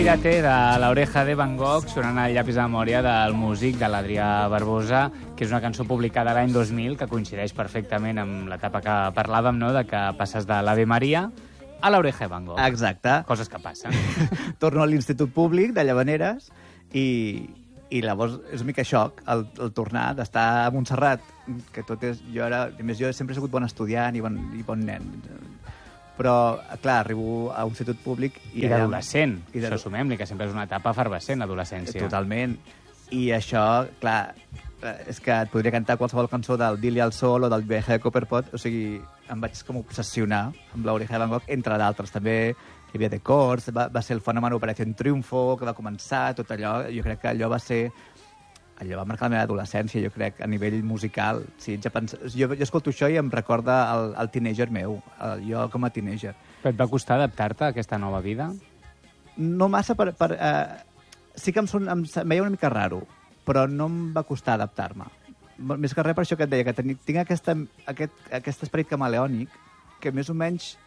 Olvídate de l'Oreja de Van Gogh sonant al llapis de memòria del músic de l'Adrià Barbosa, que és una cançó publicada l'any 2000 que coincideix perfectament amb l'etapa que parlàvem, no?, de que passes de l'Ave Maria a l'Oreja de Van Gogh. Exacte. Coses que passen. Torno a l'Institut Públic de Llavaneres i llavors és una mica xoc el tornar d'estar a Montserrat, que tot és... A més, jo sempre he sigut bon estudiant i bon nen. Però, clar, arribo a un institut públic... I d'adolescent. Això sumem-li, que sempre és una etapa efervescent, l'adolescència. Totalment. I això, clar, és que et podria cantar qualsevol cançó del Dili al Sol o del Viaje de Copperpot, o sigui, em vaig com obsessionar amb l'Oreja de Van Gogh, entre d'altres. També hi havia The Course, va ser el fenomen Operació Triunfo, que va començar, tot allò. Jo crec que allò va ser... Allò va marcar la meva adolescència, jo crec, a nivell musical. Sí, jo escolto això i em recorda el teenager meu, jo com a teenager. Però et va costar adaptar-te a aquesta nova vida? No massa sí que em veia una mica raro, però no em va costar adaptar-me. Més que res per això que et deia, que tinc aquest esperit camaleònic que més o menys